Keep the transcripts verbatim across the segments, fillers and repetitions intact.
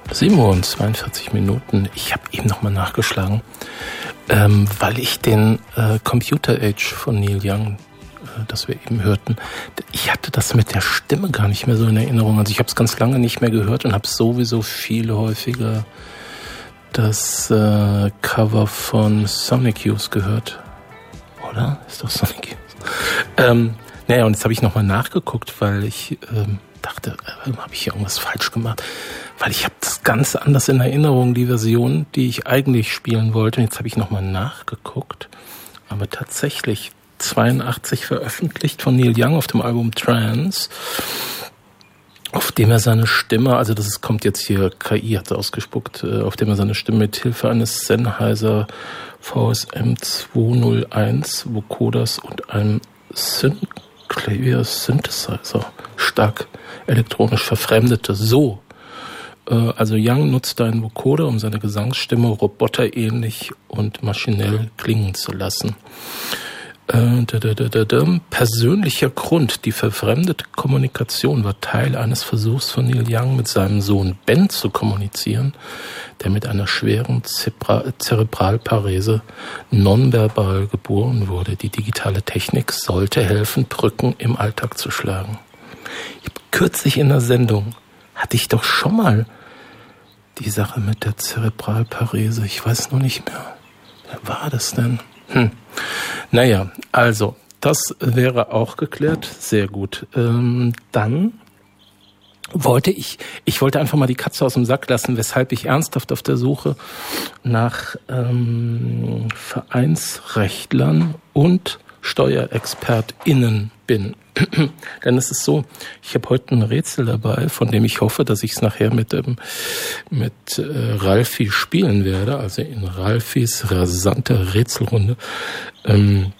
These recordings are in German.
sieben Uhr und zweiundvierzig Minuten. Ich habe eben nochmal nachgeschlagen, ähm, weil ich den äh, Computer Age von Neil Young, äh, das wir eben hörten, ich hatte das mit der Stimme gar nicht mehr so in Erinnerung. Also ich habe es ganz lange nicht mehr gehört und habe sowieso viel häufiger das äh, Cover von Sonic Youth gehört. Oder? Ist doch Sonic Youth. Ähm, naja, und jetzt habe ich nochmal nachgeguckt, weil ich ähm, dachte, äh, habe ich hier irgendwas falsch gemacht? Weil ich habe das ganz anders in Erinnerung, die Version, die ich eigentlich spielen wollte. Und jetzt habe ich nochmal nachgeguckt. Aber tatsächlich zweiundachtzig veröffentlicht von Neil Young auf dem Album Trance, auf dem er seine Stimme, also das ist, kommt jetzt hier, K I hat ausgespuckt, auf dem er seine Stimme mit Hilfe eines Sennheiser V S M zweihunderteins Vocoders und einem Synclavier Synthesizer stark elektronisch verfremdete. So. Also Young nutzt einen Vocoder, um seine Gesangsstimme roboterähnlich und maschinell klingen zu lassen. Äh, da, da, da, da, da. Persönlicher Grund, die verfremdete Kommunikation war Teil eines Versuchs von Neil Young mit seinem Sohn Ben zu kommunizieren, der mit einer schweren Zebra- Zerebralparese nonverbal geboren wurde. Die digitale Technik sollte helfen, Brücken im Alltag zu schlagen. Ich habe kürzlich in der Sendung, hatte ich doch schon mal die Sache mit der Zerebralparese. Ich weiß noch nicht mehr. Wer war das denn? Hm. Naja, also, das wäre auch geklärt. Sehr gut. Ähm, dann wollte ich, ich wollte einfach mal die Katze aus dem Sack lassen, weshalb ich ernsthaft auf der Suche nach ähm, Vereinsrechtlern und SteuerexpertInnen bin. Denn es ist so, ich habe heute ein Rätsel dabei, von dem ich hoffe, dass ich es nachher mit ähm, mit äh, Ralfi spielen werde, also in Ralfis rasante Rätselrunde. Ähm,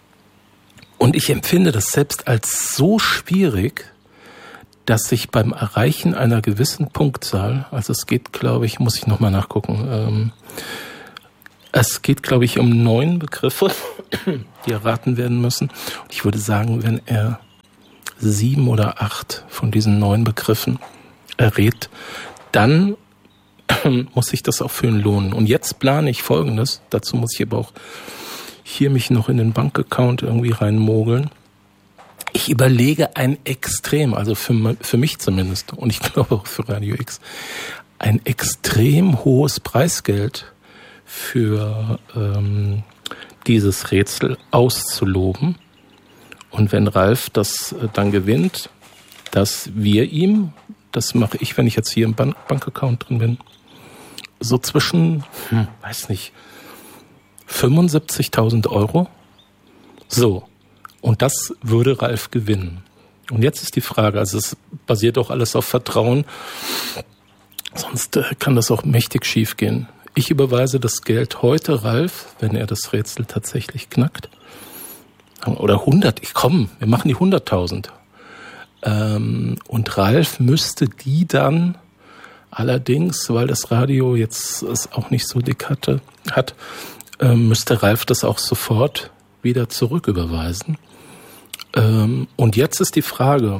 und ich empfinde das selbst als so schwierig, dass ich beim Erreichen einer gewissen Punktzahl, also es geht, glaube ich, muss ich nochmal nachgucken, ähm, es geht, glaube ich, um neun Begriffe, die erraten werden müssen. Und ich würde sagen, wenn er sieben oder acht von diesen neun Begriffen errät, dann muss sich das auch für ihn lohnen. Und jetzt plane ich Folgendes. Dazu muss ich aber auch hier mich noch in den Bankaccount irgendwie reinmogeln. Ich überlege ein extrem, also für, für mich zumindest, und ich glaube auch für Radio X, ein extrem hohes Preisgeld für ähm, dieses Rätsel auszuloben. Und wenn Ralf das äh, dann gewinnt, dass wir ihm, das mache ich, wenn ich jetzt hier im Bank- Bankaccount drin bin, so zwischen, hm, weiß nicht, fünfundsiebzigtausend Euro. So. Und das würde Ralf gewinnen. Und jetzt ist die Frage, also es basiert auch alles auf Vertrauen, sonst äh, kann das auch mächtig schief gehen. Ich überweise das Geld heute Ralf, wenn er das Rätsel tatsächlich knackt. Oder hundert, ich komm, wir machen die hunderttausend. Ähm, und Ralf müsste die dann allerdings, weil das Radio jetzt es auch nicht so dick hatte, hat, äh, müsste Ralf das auch sofort wieder zurücküberweisen. Ähm, und jetzt ist die Frage,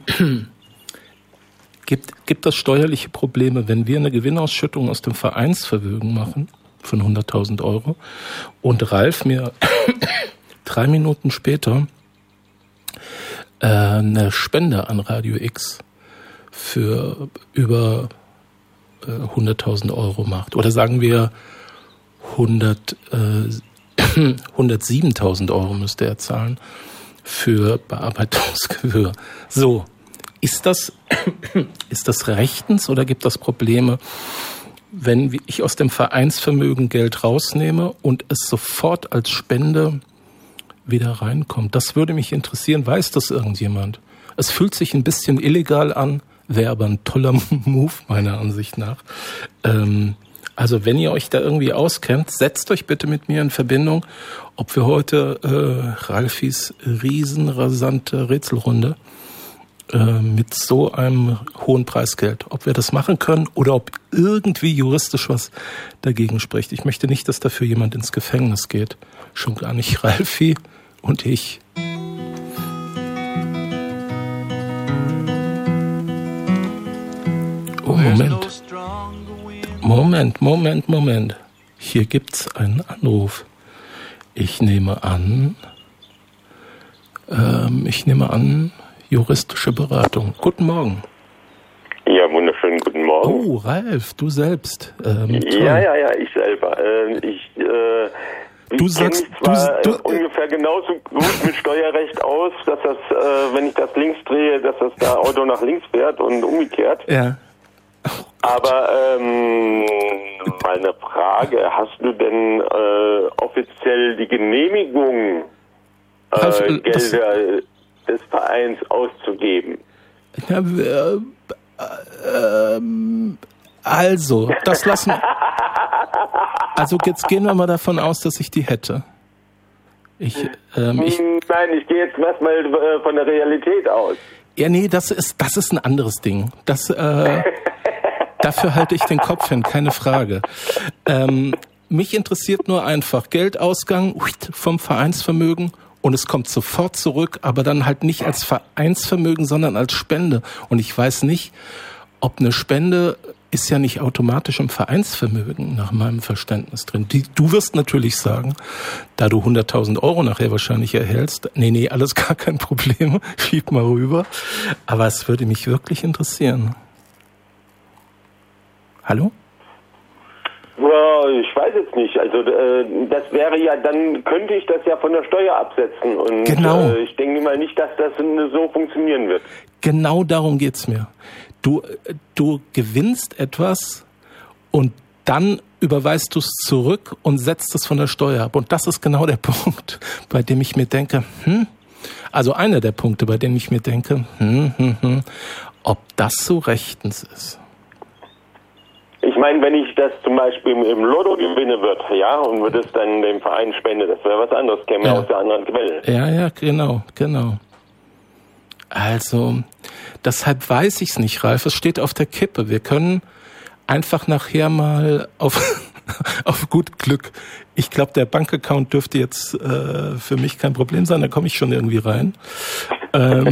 Gibt, gibt das steuerliche Probleme, wenn wir eine Gewinnausschüttung aus dem Vereinsvermögen machen von hunderttausend Euro und Ralf mir drei Minuten später äh, eine Spende an Radio X für über äh, hunderttausend Euro macht? Oder sagen wir hundert, äh, hundertsiebentausend Euro müsste er zahlen für Bearbeitungsgebühr. So. Ist das, ist das rechtens oder gibt das Probleme, wenn ich aus dem Vereinsvermögen Geld rausnehme und es sofort als Spende wieder reinkommt? Das würde mich interessieren. Weiß das irgendjemand? Es fühlt sich ein bisschen illegal an, wäre aber ein toller Move meiner Ansicht nach. Ähm, also wenn ihr euch da irgendwie auskennt, setzt euch bitte mit mir in Verbindung, ob wir heute äh, Ralfis riesenrasante Rätselrunde mit so einem hohen Preisgeld, ob wir das machen können oder ob irgendwie juristisch was dagegen spricht. Ich möchte nicht, dass dafür jemand ins Gefängnis geht. Schon gar nicht Ralfi und ich. Moment. Moment, Moment, Moment. Hier gibt's einen Anruf. Ich nehme an, ähm, ich nehme an, juristische Beratung. Guten Morgen. Ja, wunderschönen guten Morgen. Oh, Ralf, du selbst. Ähm, ja, ja, ja, ich selber. Äh, ich äh, du ich sagst, kenne mich zwar du, du, ungefähr genauso gut mit Steuerrecht aus, dass das, äh, wenn ich das links drehe, dass das da Auto nach links fährt und umgekehrt. Ja. Oh, aber ähm, mal eine Frage: Hast du denn äh, offiziell die Genehmigung, äh, Ralf, Gelder das, des Vereins auszugeben? Ja, äh, äh, also, das lassen. Also jetzt gehen wir mal davon aus, dass ich die hätte. Ich, ähm, ich, Nein, ich gehe jetzt erstmal äh, von der Realität aus. Ja, nee, das ist das ist ein anderes Ding. Das äh, dafür halte ich den Kopf hin, keine Frage. Ähm, mich interessiert nur einfach Geldausgang vom Vereinsvermögen. Und es kommt sofort zurück, aber dann halt nicht als Vereinsvermögen, sondern als Spende. Und ich weiß nicht, ob eine Spende ist ja nicht automatisch im Vereinsvermögen, nach meinem Verständnis drin. Die, du wirst natürlich sagen, da du hunderttausend Euro nachher wahrscheinlich erhältst, nee, nee, alles gar kein Problem, schieb mal rüber. Aber es würde mich wirklich interessieren. Hallo? Ich weiß jetzt nicht. Also äh, das wäre ja, dann könnte ich das ja von der Steuer absetzen. Und genau. äh, ich denke mal nicht, dass das so funktionieren wird. Genau darum geht's mir. Du, du gewinnst etwas und dann überweist du es zurück und setzt es von der Steuer ab. Und das ist genau der Punkt, bei dem ich mir denke, hm, also einer der Punkte, bei dem ich mir denke, hm, hm, hm, ob das so rechtens ist. Ich meine, wenn ich das zum Beispiel im Lotto gewinne wird, ja, und würde es dann dem Verein spende, das wäre was anderes, käme ja aus der anderen Quelle. Ja, ja, genau, genau. Also, deshalb weiß ich es nicht, Ralf, es steht auf der Kippe. Wir können einfach nachher mal auf, auf gut Glück, ich glaube, der Bankaccount dürfte jetzt äh, für mich kein Problem sein, da komme ich schon irgendwie rein. Ähm,